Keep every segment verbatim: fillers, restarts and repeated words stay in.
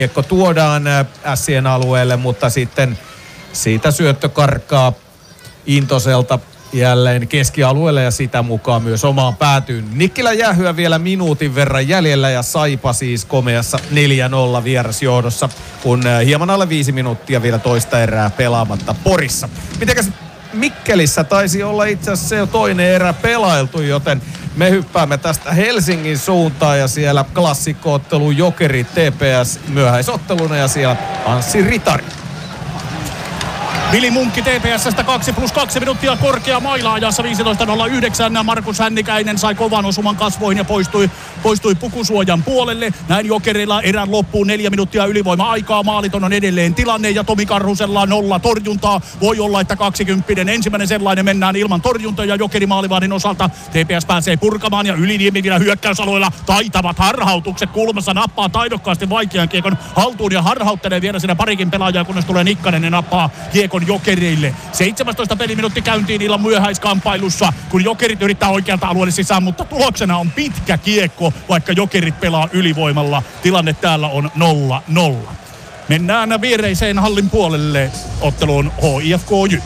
kiekko tuodaan Ässien alueelle, mutta sitten siitä syöttö karkaa Intoselta jälleen keskialueelle ja sitä mukaan myös omaan päätyyn. Nikkilän jäähyä vielä minuutin verran jäljellä ja Saipa siis komeassa neljä nolla vierasjohdossa, kun hieman alle viisi minuuttia vielä toista erää pelaamatta Porissa. Mitenkäs Mikkelissä taisi olla itse asiassa jo toinen erä pelailtu, joten me hyppäämme tästä Helsingin suuntaan ja siellä klassikkoottelu Jokeri T P S myöhäisotteluna ja siellä Anssi Ritari. Vili Munkki T P S:stä kaksi plus kaksi minuuttia korkea maila-ajassa viisitoista nolla yhdeksän. Markus Hännikäinen sai kovan osuman kasvoihin ja poistui, poistui pukusuojan puolelle. Näin Jokerilla erän loppuun neljä minuuttia ylivoima-aikaa. Maaliton on edelleen tilanne ja Tomi Karhusella nolla torjuntaa. Voi olla, että kaksikymppinen ensimmäinen sellainen mennään ilman torjuntoja Jokeri maalivahdin osalta. T P S pääsee purkamaan ja Yliniemi vielä hyökkäysalueella. Taitavat harhautukset kulmassa nappaa taidokkaasti vaikean kiekon haltuun ja harhauttelee vielä siinä parikin pelaajaa, kunnes tulee Nikkanen ja nappaa kiekon Jokereille. seitsemäntoista peliminuutti käyntiin illan myöhäiskamppailussa, kun Jokerit yrittää oikealta alueelle sisään, mutta tuloksena on pitkä kiekko, vaikka Jokerit pelaa ylivoimalla. Tilanne täällä on nolla nolla. Mennään viereiseen hallin puolelle otteluun H I F K J Y P.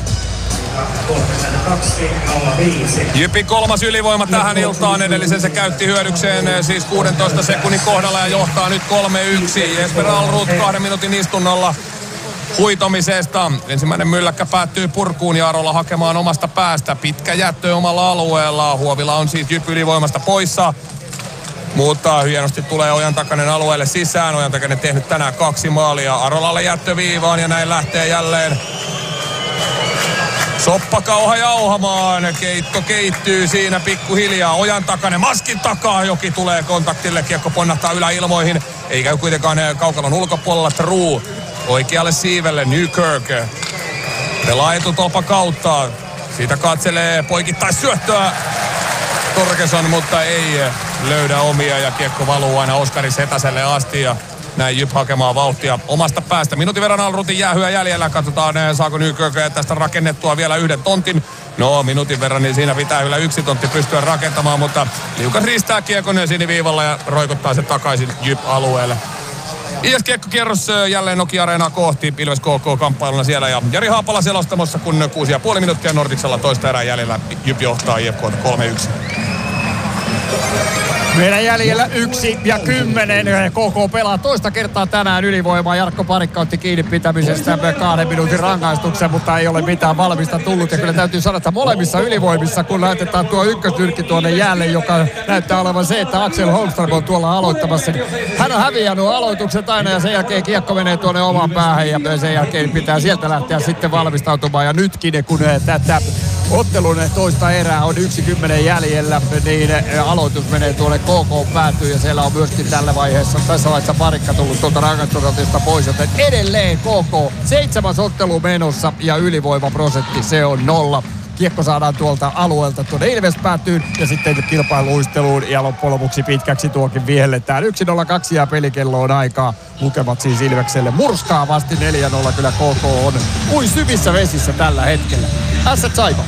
Jypin kolmas ylivoima tähän iltaan. Edellisen se käytti hyödykseen siis kuudentoista sekunnin kohdalla ja johtaa nyt kolme yksi. Jesper Alrut kahden minuutin istunnolla huitomisesta. Ensimmäinen mylläkkä päättyy purkuun ja Arola hakemaan omasta päästä. Pitkä jättö omalla alueella. Huovila on siis Jyp ylivoimasta poissa. Mutta hienosti tulee Ojantakainen alueelle sisään. Ojantakainen tehnyt tänään kaksi maalia. Arolalle jättö viivaan ja näin lähtee jälleen Soppakauha jauhamaan. Keitto keittyy siinä pikkuhiljaa. Ojantakainen maskin takaa. Joki tulee kontaktille. Kiekko ponnahtaa yläilmoihin. Ei käy kuitenkaan kaukalon ulkopuolella. True oikealle siivelle. Newkirk pelaa etutolpa kautta. Siitä katselee poikittais syöttöä Torkeson, mutta ei löydä omia ja kiekko valuu aina Oskari Setäselle asti ja näin Jyp hakemaan vauhtia omasta päästä. Minuutin verran Alrutin jäähyä jäljellä. Katsotaan, saako Nykök tästä rakennettua vielä yhden tontin. No, minuutin verran, niin siinä pitää kyllä yksi tontti pystyä rakentamaan, mutta liukas riistää kiekon siniviivalla ja roikottaa se takaisin Jyp-alueelle. I S-kiekkokierros jälleen Nokia-areenaa kohti. Ilves K K-kamppailuna siellä ja Jari Haapala selostamossa, kun kuusi ja puoli minuuttia Nordicsella toista erää jäljellä. Jyp johtaa I F K:ta kolme yksi. Meidän jäljellä yksi ja kymmenen. K K pelaa toista kertaa tänään ylivoimaa. Jarkko Parikka otti kiinni pitämisestä kahden minuutin rangaistuksen, mutta ei ole mitään valmista tullut. Ja kyllä täytyy sanoa, että molemmissa ylivoimissa, kun laitetaan tuo ykköstyrkki tuonne jäälle, joka näyttää olevan se, että Axel Holmström on tuolla aloittamassa. Niin hän on häviänyt aloitukset aina ja sen jälkeen kiekko menee tuonne oman päähän ja sen jälkeen pitää sieltä lähteä sitten valmistautumaan. Ja nytkin, kun tätä ottelun toista erää on yksi kymmenen jäljellä, niin aloitus menee tuolle K K päätyy ja siellä on myöskin tällä vaiheessa tässä vaiheessa Parikka tullut tuolta rangaistusotteesta pois, joten edelleen K K seitsemäs ottelu menossa ja ylivoimaprosentti se on nolla. Kiekko saadaan tuolta alueelta tuonne Ilves päätyyn ja sitten kilpailuisteluun ja loppujen lopuksi pitkäksi tuokin vihelletään. yksi nolla kaksi ja pelikelloon aikaa. Lukemat siis Ilvekselle murskaavasti neljä nolla. Kyllä K K on kuin syvissä vesissä tällä hetkellä. Ässät Saipa.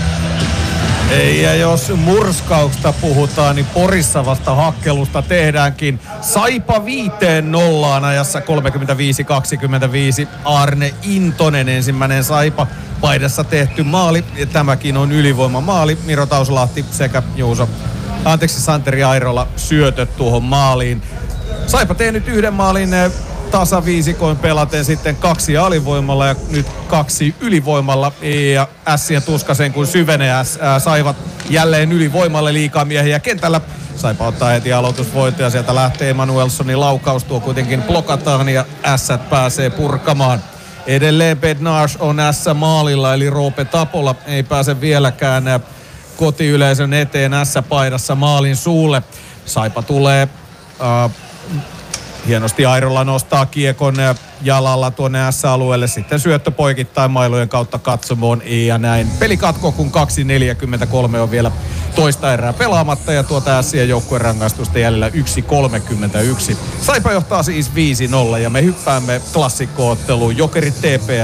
Ei, ja jos murskauksesta puhutaan, niin Porissa vasta hakkelusta tehdäänkin. Saipa viiteen nollaan ajassa kolmekymmentäviisi kaksikymmentäviisi. Arne Intonen ensimmäinen Saipa paidassa tehty maali. Ja tämäkin on ylivoimamaali. Miro Tauslahti sekä Juuso, anteeksi Santeri Airola syötöt tuohon maaliin. Saipa tehnyt yhden maalin tasaviisikoin pelaten, sitten kaksi alivoimalla ja nyt kaksi ylivoimalla. Ja Ässien tuskasen kun syvenee ää, saivat jälleen ylivoimalle liikaa miehiä kentällä. Saipa ottaa heti aloitusvoitto ja sieltä lähtee Emanuelssonin laukaus, tuo kuitenkin blokataan ja Ässät pääsee purkamaan. Edelleen Bednarz on Ässä maalilla, eli Roope Tapola ei pääse vieläkään kotiyleisön eteen Ässä paidassa maalin suulle. Saipa tulee äh, hienosti Airola nostaa kiekon jalalla tuonne S-alueelle. Sitten syöttö poikittain mailojen kautta katsomoon ja näin. Peli katkoo, kun kaksi neljäkymmentäkolme on vielä toista erää pelaamatta ja tuota Ässien joukkueen rangaistusta jäljellä yksi kolmekymmentäyksi. Saipa johtaa siis viisi nolla ja me hyppäämme klassikko-otteluun Jokerit T P